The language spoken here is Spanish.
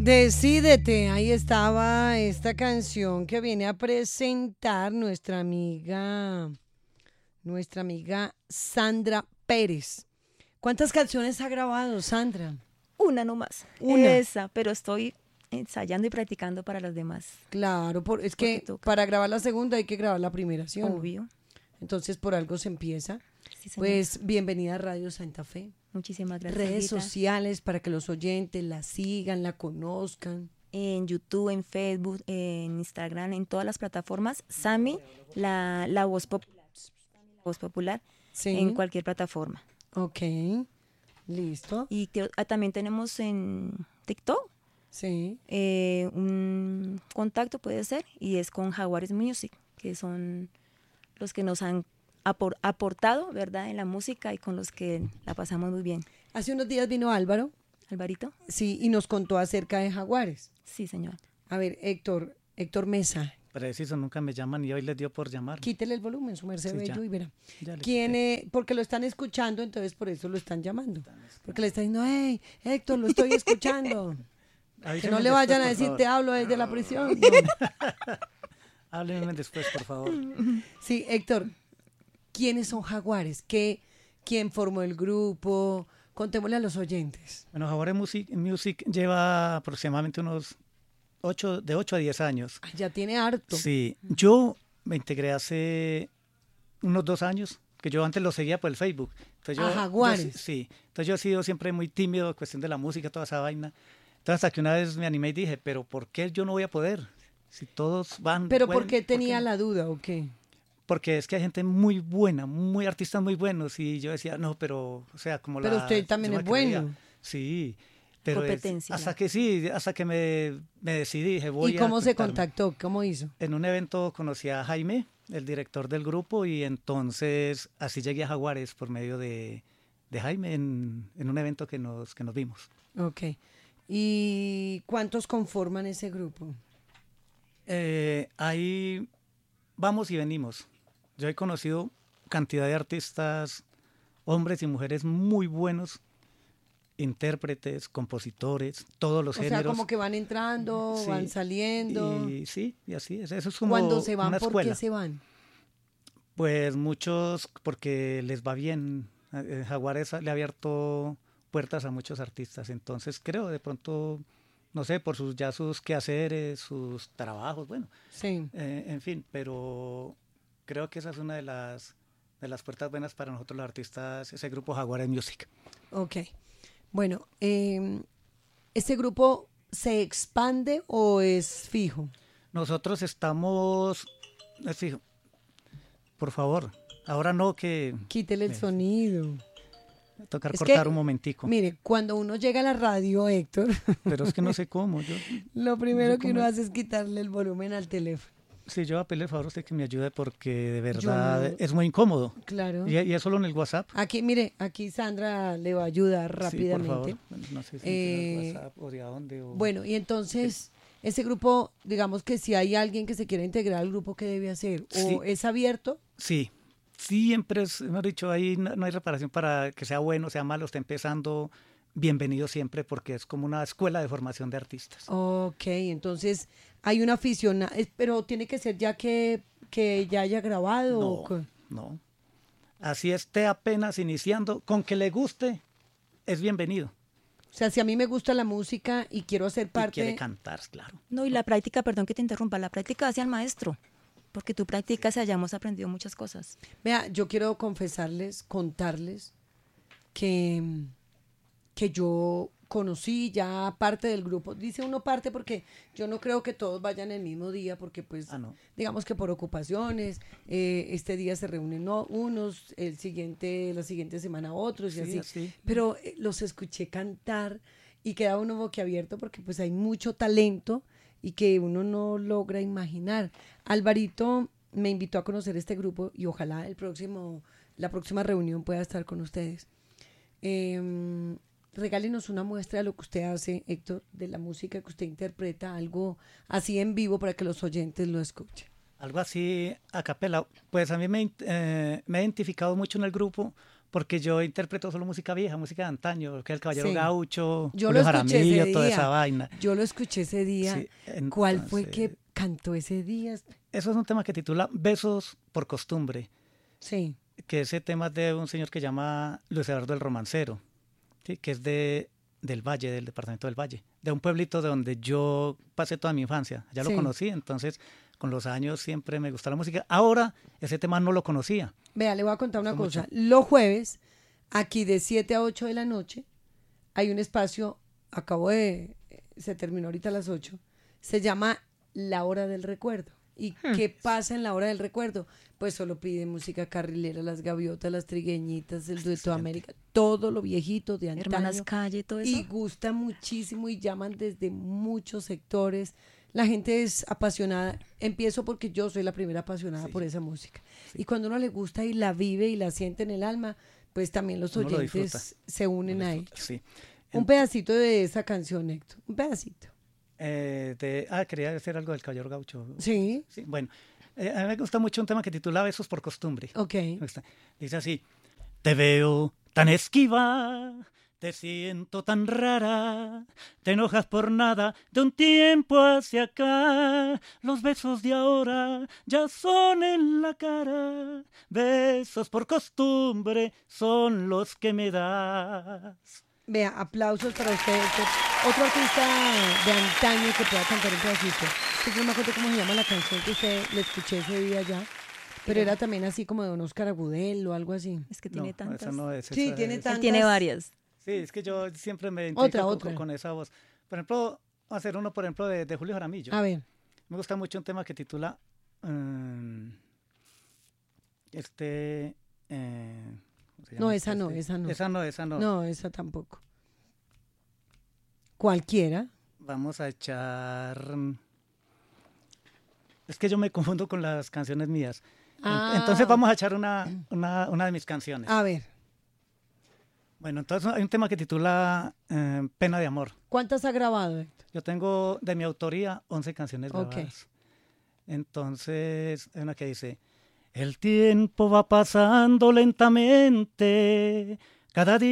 Decídete, ahí estaba esta canción que viene a presentar nuestra amiga Sandra Pérez. ¿Cuántas canciones ha grabado, Sandra? Una nomás. Una. Esa, pero estoy ensayando y practicando para las demás. Claro, es Porque que toca. para grabar la segunda hay que grabar la primera, ¿sí o no? Obvio. Entonces por algo se empieza. Sí, señora. Pues bienvenida a Radio Santa Fe. Muchísimas gracias. Redes Olguita. sociales para que los oyentes la sigan, la conozcan. En YouTube, en Facebook, en Instagram, en todas las plataformas. Sami, la voz popular, Sí. en cualquier plataforma. Ok, listo. Y también tenemos en TikTok Sí. un contacto, puede ser, y es con Jaguares Music, que son los que nos han aportado, ¿verdad?, en la música y con los que la pasamos muy bien. Hace unos días vino Álvaro, ¿Alvarito? sí, y nos contó acerca de Jaguares. Sí, señor. A ver, Héctor Mesa, Preciso, nunca me llaman y hoy les dio por llamar. quítele el volumen, su merced Sí, bello ya. y verá. Ya le ¿Quién quité. porque lo están escuchando, entonces por eso lo están llamando. Porque le están diciendo, hey, Héctor, lo estoy escuchando. Que Avísenme no le después, vayan a por decir, favor. te hablo desde la prisión. No. Háblenme después, por favor. Sí, Héctor, ¿quiénes son Jaguares? ¿Quién formó el grupo? Contémosle a los oyentes. Bueno, Jaguares Music lleva aproximadamente de 8 a 10 años. Ay, ya tiene harto. Sí, yo me integré hace unos 2 años, que yo antes lo seguía por el Facebook. Entonces A Jaguares. sí, entonces yo he sido siempre muy tímido, cuestión de la música, toda esa vaina. Entonces hasta que una vez me animé y dije, pero ¿por qué yo no voy a poder? Si todos van... ¿Pero pueden, por qué tenía no? la duda o qué? Porque es que hay gente muy buena, muy artistas muy buenos, y yo decía, no, pero, o sea, como Pero usted también yo es me creía. bueno. Sí, pero Competencia. hasta que me decidí, dije, voy ¿Y a cómo se conectarme. contactó? ¿Cómo hizo? En un evento conocí a Jaime, el director del grupo, y entonces así llegué a Jaguares por medio de Jaime en un evento que nos vimos. Ok. ¿Y cuántos conforman ese grupo? Ahí vamos y venimos. Yo he conocido cantidad de artistas, hombres y mujeres muy buenos, intérpretes, compositores, todos los O sea, géneros. como que van entrando, Sí, van saliendo. Y sí, y así es. Eso es como Cuando se van, una ¿por escuela. qué se van? Pues muchos porque les va bien. Jaguares le ha abierto puertas a muchos artistas. Entonces creo de pronto, no sé, por sus quehaceres, sus trabajos, bueno, Sí. en fin, pero creo que esa es una de las puertas buenas para nosotros los artistas, ese grupo Jaguares Music. Ok. Bueno, ¿este grupo se expande o es fijo? Nosotros estamos, fijo, por favor, ahora no que Quítele el sonido. tocar Es cortar que, un momentico, Mire, cuando uno llega a la radio, Héctor, pero es que no sé cómo. lo primero no sé que uno cómo. hace es quitarle el volumen al teléfono. Sí, yo voy a pedirle el favor a usted que me ayude porque de Yo verdad no- es muy incómodo. Claro. Y es solo en el WhatsApp. Aquí, mire, aquí Sandra le va a ayudar Sí, por rápidamente. favor. Bueno, no sé si en el WhatsApp o de a dónde. Bueno, y entonces, ese grupo, digamos que si hay alguien que se quiera integrar al grupo, ¿qué debe hacer? ¿O Sí. es abierto? Sí, siempre hemos dicho, ahí no hay reparación para que sea bueno, sea malo, esté empezando, bienvenido siempre porque es como una escuela de formación de artistas. Ok, entonces hay una afición, pero tiene que ser ya que ya haya grabado. No, ¿o qué? no. Así esté apenas iniciando, con que le guste, es bienvenido. O sea, si a mí me gusta la música y quiero hacer Y parte... quiere cantar, claro. No, y la práctica, perdón que te interrumpa, la práctica hacia el maestro, porque tu práctica se hayamos aprendido muchas cosas. Vea, yo quiero contarles que yo conocí ya parte del grupo. Dice uno parte porque yo no creo que todos vayan el mismo día, porque pues No. digamos que por ocupaciones, este día se reúnen unos, la siguiente semana otros y Sí, así. así. Pero los escuché cantar y queda uno boquiabierto porque pues hay mucho talento y que uno no logra imaginar. Alvarito me invitó a conocer este grupo y ojalá la próxima reunión pueda estar con ustedes. Regálenos una muestra de lo que usted hace, Héctor, de la música que usted interpreta, algo así en vivo para que los oyentes lo escuchen. Algo así a capela. Pues a mí me he identificado mucho en el grupo porque yo interpreto solo música vieja, música de antaño, que el Caballero Sí. Gaucho, Yo Julio lo escuché ese Jaramillo, toda día. esa vaina. Yo lo escuché ese día. Sí, ¿Cuál fue entonces, que cantó ese día? eso es un tema que titula Besos por costumbre, Sí, que ese tema es de un señor que llama Luis Eduardo el Romancero, ¿sí? Que es del Valle, del departamento del Valle, de un pueblito de donde yo pasé toda mi infancia. Ya lo Sí. conocí, entonces con los años siempre me gustó la música. Ahora ese tema no lo conocía. vea, le voy a contar una Gustó cosa. mucho. Los jueves, aquí de 7 a 8 de la noche, hay un espacio, se terminó ahorita a las 8, se llama La Hora del Recuerdo. ¿Y qué pasa en La Hora del Recuerdo? Pues solo pide música carrilera, las gaviotas, las trigueñitas, el dueto de América, todo lo viejito de antaño. Hermanas Calle, todo eso. Y gusta muchísimo y llaman desde muchos sectores. La gente es apasionada. Empiezo porque yo soy la primera apasionada Sí. por esa música. Y cuando uno le gusta y la vive y la siente en el alma, pues también los Uno lo oyentes disfruta. se unen a él. Sí. Un pedacito de esa canción, Héctor. Un pedacito. Quería decir algo del Caballero Gaucho. Sí, Sí, bueno, a mí me gusta mucho un tema que titula Besos por costumbre. ok. Me gusta. Dice así: te veo tan esquiva, te siento tan rara, te enojas por nada de un tiempo hacia acá. Los besos de ahora ya son en la cara, besos por costumbre son los que me das. Vea, aplausos para usted, Héctor. Otro artista de antaño que pueda cantar un pedacito. Pues no me acuerdo cómo se llama la canción que usted le escuché ese día ya. Pero era también así como de don Oscar Agudelo o algo así. Es que tiene No, tantas. esa no es. Sí, esa tiene es- tantas. Él tiene varias. Sí, es que yo siempre me Otra, identifico otra. con esa voz. Por ejemplo, hacer uno, por ejemplo, de Julio Jaramillo. A ver, Me gusta mucho un tema que titula ¿cómo se no, llama esa no, este? esa no. Esa no. No, esa tampoco. Cualquiera. Vamos a echar. Es que yo me confundo con las canciones mías. Entonces vamos a echar una de mis canciones. A ver, Bueno, entonces hay un tema que titula Pena de Amor. ¿cuántas ha grabado, Héctor? Yo tengo de mi autoría 11 canciones Ok. grabadas. Entonces, hay una que dice: el tiempo va pasando lentamente, cada día